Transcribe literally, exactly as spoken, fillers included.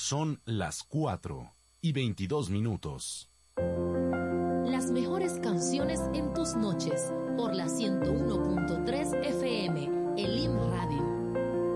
Son las cuatro y veintidós minutos. Las mejores canciones en tus noches por la ciento uno